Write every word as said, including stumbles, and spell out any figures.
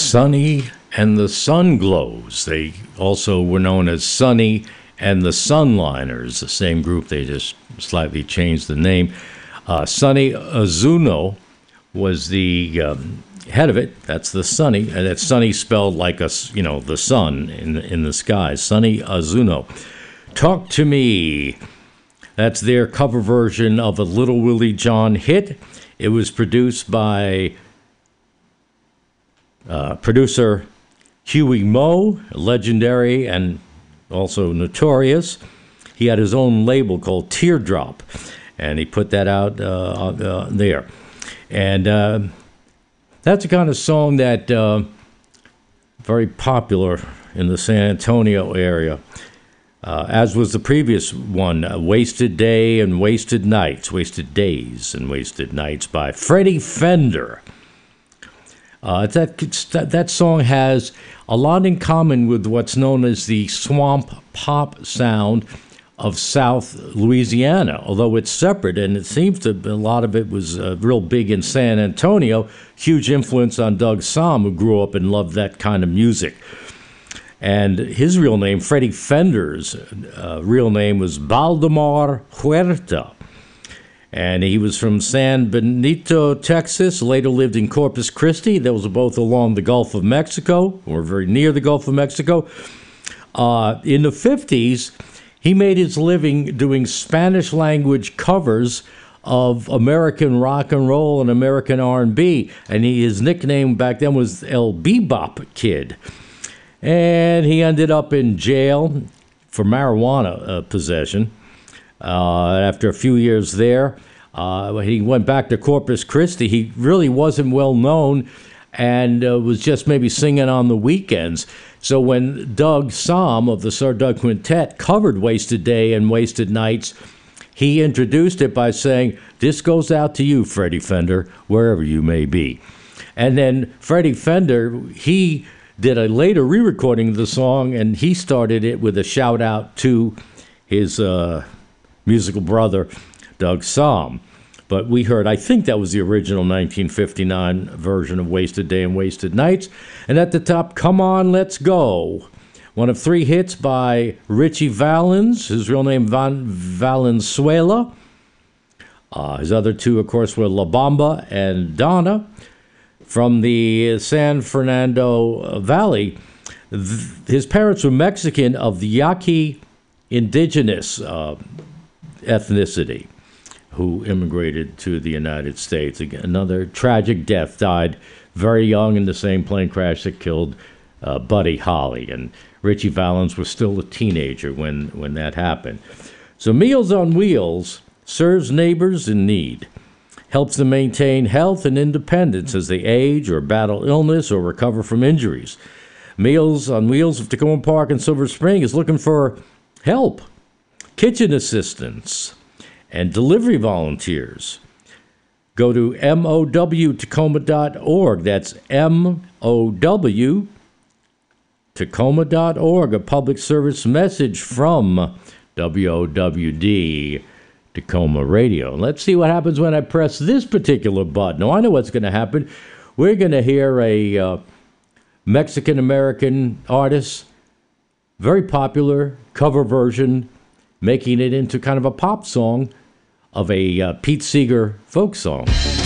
Sonny and the Sunglows. They also were known as Sonny and the Sunliners, the same group. They just slightly changed the name. Uh, Sonny Azuno was the um, head of it. That's the Sonny, and that's Sonny spelled like a, you know, the sun in in the sky. Sonny Azuno. Talk to Me. That's their cover version of a Little Willie John hit. It was produced by uh, producer Huey Moe, legendary and also notorious. He had his own label called Teardrop, and he put that out uh, uh, there. And uh, that's the kind of song that uh, very popular in the San Antonio area, uh, as was the previous one, uh, Wasted Day and Wasted Nights, Wasted Days and Wasted Nights by Freddie Fender. Uh, that, that song has a lot in common with what's known as the swamp pop sound of South Louisiana, although it's separate, and it seems to a lot of it was uh, real big in San Antonio. Huge influence on Doug Sahm, who grew up and loved that kind of music. And his real name, Freddie Fender's uh, real name was Baldemar Huerta. And he was from San Benito, Texas, later lived in Corpus Christi. Those are both along the Gulf of Mexico, or very near the Gulf of Mexico. Uh, in the fifties, he made his living doing Spanish-language covers of American rock and roll and American R and B. And he, his nickname back then was El Bebop Kid. And he ended up in jail for marijuana uh, possession. Uh, after a few years there, uh, he went back to Corpus Christi. He really wasn't well known and uh, was just maybe singing on the weekends. So when Doug Sahm of the Sir Doug Quintet covered Wasted Day and Wasted Nights, he introduced it by saying, "This goes out to you, Freddie Fender, wherever you may be." And then Freddie Fender, he did a later re-recording of the song, and he started it with a shout-out to his uh, musical brother, Doug Sahm. But we heard, I think that was the original nineteen fifty-nine version of Wasted Day and Wasted Nights. And at the top, Come On, Let's Go. One of three hits by Richie Valens, his real name Van Valenzuela. Uh, his other two, of course, were La Bamba and Donna. From the San Fernando Valley, th- his parents were Mexican of the Yaqui indigenous uh, ethnicity, who immigrated to the United States. Again, another tragic death, died very young in the same plane crash that killed uh, Buddy Holly. And Richie Valens was still a teenager when, when that happened. So Meals on Wheels serves neighbors in need, helps them maintain health and independence as they age or battle illness or recover from injuries. Meals on Wheels of Tacoma Park and Silver Spring is looking for help, kitchen assistants, and delivery volunteers. Go to M O W Tacoma dot org. That's M O W Tacoma dot org, a public service message from W O W D Tacoma Radio. Let's see what happens when I press this particular button. Now, I know what's going to happen. We're going to hear a uh, Mexican-American artist, very popular cover version, making it into kind of a pop song of a uh, Pete Seeger folk song.